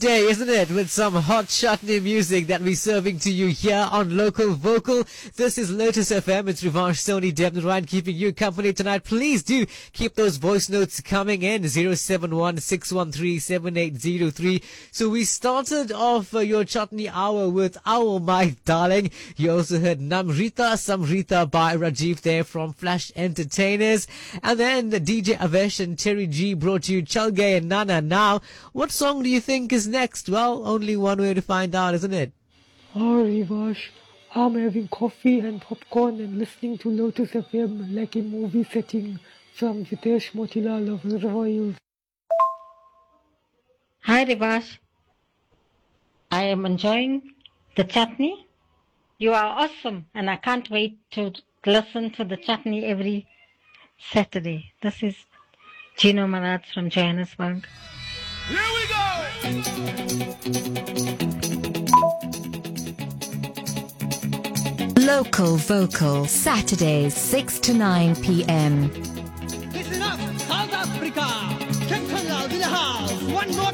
Day, isn't it? With some hot chutney music that we're serving to you here on Local Vocal. This is Lotus FM. It's Rivansh, Sony, Deb and Ryan keeping you company tonight. Please do keep those voice notes coming in. 071-613-7803. So we started off your chutney hour with Ow My Darling. You also heard Namrita Samrita by Rajiv there from Flash Entertainers. And then the DJ Avesh and Terry G brought you Chalgay and Nana. Now, what song do you think is next? Well, only one way to find out, isn't it? Oh, Rivash, I'm having coffee and popcorn and listening to Lotus FM like a movie setting from Jitesh Motilal of Royals. Hi, Rivash. I am enjoying the chutney. You are awesome, and I can't wait to listen to the chutney every Saturday. This is Gino Marat from Johannesburg. Here we go! Local Vocal, Saturdays 6 to 9 p.m. Listen up, South Africa! Ken Conrad in the house! One more